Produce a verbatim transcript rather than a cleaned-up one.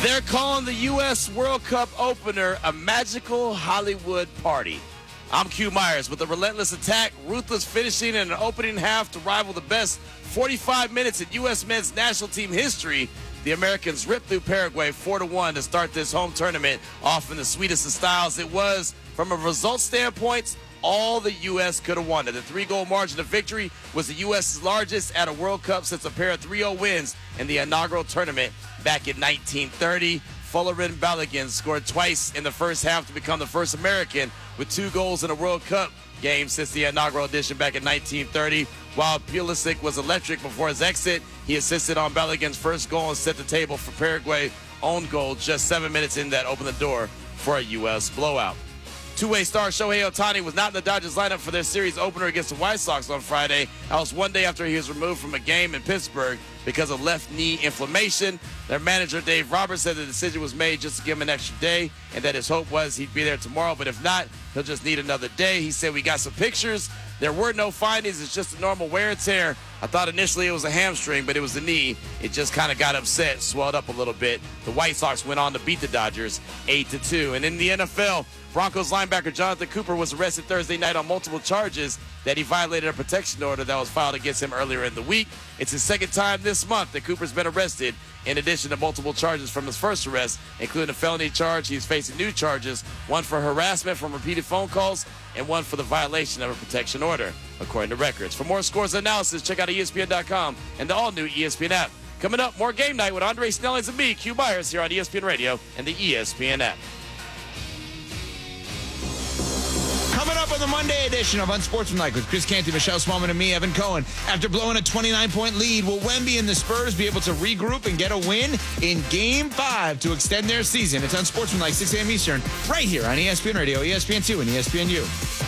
They're calling the U S World Cup opener a magical Hollywood party. I'm Q Myers with a relentless attack, ruthless finishing, and an opening half to rival the best forty-five minutes in U S men's national team history. The Americans ripped through Paraguay four to one to start this home tournament off in the sweetest of styles. It was, from a result standpoint, all the U S could have wanted. The three-goal margin of victory was the U S's largest at a World Cup since a pair of three oh wins in the inaugural tournament back in nineteen thirty. Folarin Balogun scored twice in the first half to become the first American with two goals in a World Cup game since the inaugural edition back in nineteen thirty. While Pulisic was electric before his exit, he assisted on Balogun's first goal and set the table for Paraguay own goal just seven minutes in that opened the door for a U S blowout. Two-way star Shohei Ohtani was not in the Dodgers lineup for their series opener against the White Sox on Friday. That was one day after he was removed from a game in Pittsburgh because of left knee inflammation. Their manager, Dave Roberts, said the decision was made just to give him an extra day and that his hope was he'd be there tomorrow, but if not, he'll just need another day. He said, "We got some pictures. There were no findings. It's just a normal wear and tear. I thought initially it was a hamstring, but it was the knee. It just kind of got upset, swelled up a little bit." The White Sox went on to beat the Dodgers eight to two. And in the N F L, Broncos linebacker Jonathan Cooper was arrested Thursday night on multiple charges that he violated a protection order that was filed against him earlier in the week. It's his second time this month that Cooper's been arrested, in addition to multiple charges from his first arrest, including a felony charge. He's facing new charges, one for harassment from repeated phone calls and one for the violation of a protection order, according to records. For more scores and analysis, check out E S P N dot com and the all-new E S P N app. Coming up, more Game Night with Andre Snellings and me, Q Myers, here on E S P N Radio and the E S P N app. Coming up on the Monday edition of Unsportsmanlike with Chris Canty, Michelle Smallman, and me, Evan Cohen. After blowing a twenty-nine point lead, will Wemby and the Spurs be able to regroup and get a win in Game five to extend their season? It's Unsportsmanlike, six a.m. Eastern, right here on E S P N Radio, E S P N two, and E S P N U.